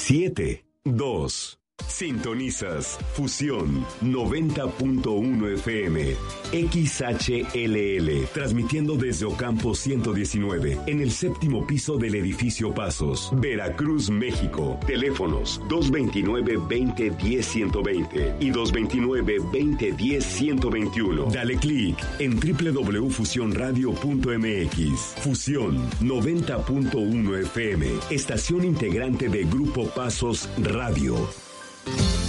7-2. Sintonizas Fusión 90.1 FM XHLL, transmitiendo desde Ocampo 119 en el séptimo piso del edificio Pasos, Veracruz, México. Teléfonos 229-2010-120 y 229-2010-121. Dale clic en www.fusionradio.mx. Fusión 90.1 FM, estación integrante de Grupo Pasos Radio.